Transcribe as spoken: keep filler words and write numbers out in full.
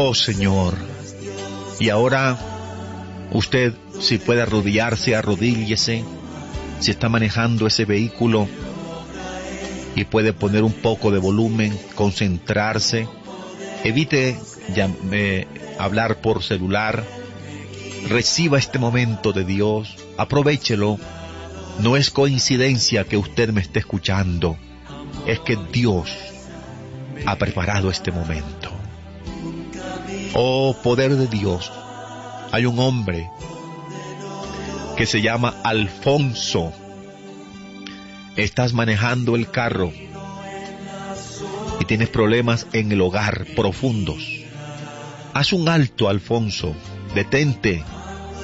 Oh Señor. Y ahora, usted, si puede arrodillarse, arrodíllese. Si está manejando ese vehículo y puede poner un poco de volumen, concentrarse. Evite ya, eh, hablar por celular. Reciba este momento de Dios. Aprovéchelo. No es coincidencia que usted me esté escuchando. Es que Dios ha preparado este momento. Oh, poder de Dios. Hay un hombre que se llama Alfonso. Estás manejando el carro y tienes problemas en el hogar profundos. Haz un alto, Alfonso. Detente.